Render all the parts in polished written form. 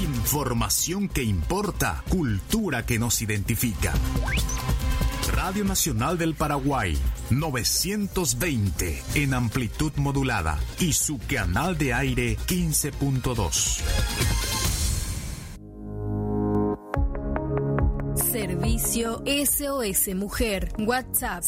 Información que importa, cultura que nos identifica. Radio Nacional del Paraguay, 920 en amplitud modulada y su canal de aire 15.2. Servicio SOS Mujer. WhatsApp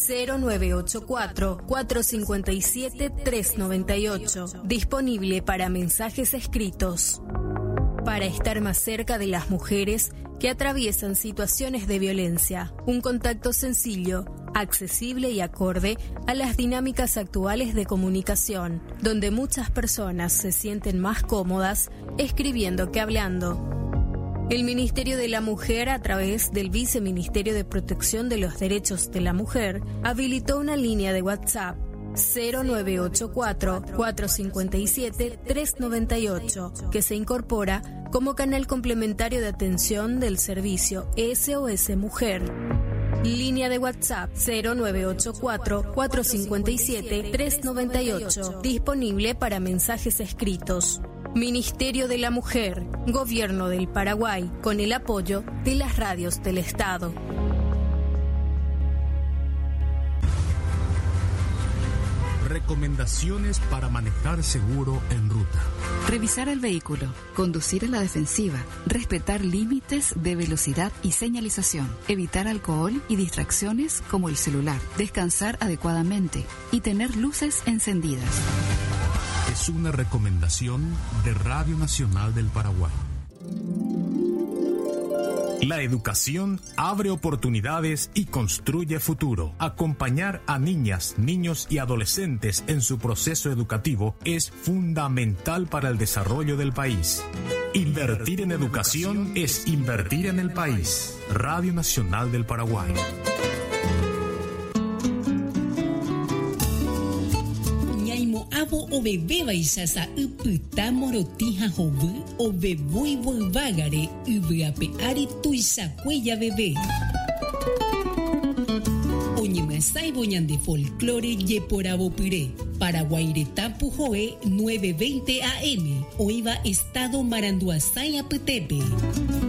0984-457-398. Disponible para mensajes escritos. Para estar más cerca de las mujeres que atraviesan situaciones de violencia. Un contacto sencillo, accesible y acorde a las dinámicas actuales de comunicación, donde muchas personas se sienten más cómodas escribiendo que hablando. El Ministerio de la Mujer, a través del Viceministerio de Protección de los Derechos de la Mujer, habilitó una línea de WhatsApp 0984-457-398, que se incorpora como canal complementario de atención del servicio SOS Mujer. Línea de WhatsApp 0984-457-398, disponible para mensajes escritos. Ministerio de la Mujer, Gobierno del Paraguay, con el apoyo de las radios del Estado. Recomendaciones para manejar seguro en ruta. Revisar el vehículo, conducir a la defensiva, respetar límites de velocidad y señalización, evitar alcohol y distracciones como el celular, descansar adecuadamente y tener luces encendidas. Es una recomendación de Radio Nacional del Paraguay. La educación abre oportunidades y construye futuro. Acompañar a niñas, niños y adolescentes en su proceso educativo es fundamental para el desarrollo del país. Invertir en educación es invertir en el país. Radio Nacional del Paraguay. Abo o bebé baisasa uputa morotija jovu o bebui volvagare ubeape ari tuisa cuella bebé. Oñemasai boñan de folclore ye por abopiré. Paraguairetapu Joe 920 AM. Oiva Estado Maranduasay Apetepe.